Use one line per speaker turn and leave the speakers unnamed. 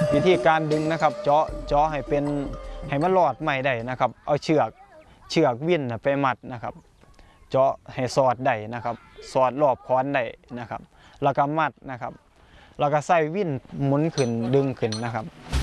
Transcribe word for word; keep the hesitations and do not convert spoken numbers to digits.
วิธีการดึงนะครับเจาะเจาะให้เป็นให้มันรอดไม่ได้นะครับเอาเชือกเชือกวิ่นไปมัดนะครับเจาะให้สอดได้นะครับสอดรอบค้อนได้นะครับแล้วก็มัดนะครับแล้วก็ใส่วิ่นหมุนขึ้นดึงขึ้นนะครับ